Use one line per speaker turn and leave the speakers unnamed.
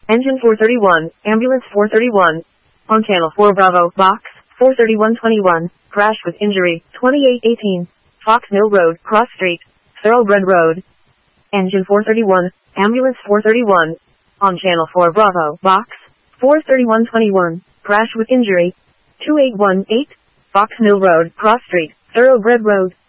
Engine 431, Ambulance 431. On Channel 4 Bravo, Box 43121. Crash with injury, 2818. Fox Mill Road, Cross Street, Thoroughbred Road. Engine 431, Ambulance 431. On Channel 4 Bravo, Box 43121. Crash with injury, 2818. Fox Mill Road, Cross Street, Thoroughbred Road.